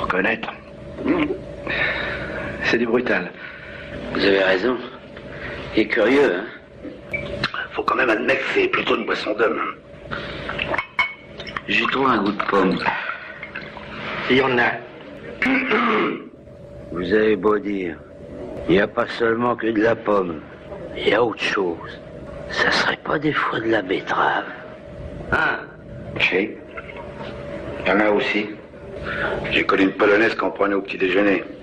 reconnaître. C'est du brutal. Vous avez raison. Il est curieux, hein. Faut quand même admettre que c'est plutôt une boisson d'homme. J'ai trouvé un goût de pomme. Il y en a. Vous avez beau dire, il n'y a pas seulement que de la pomme. Il y a autre chose. Ça serait pas des fois de la betterave? Ah, si. Il y en a aussi. J'ai connu une polonaise qu'on prenait au petit déjeuner.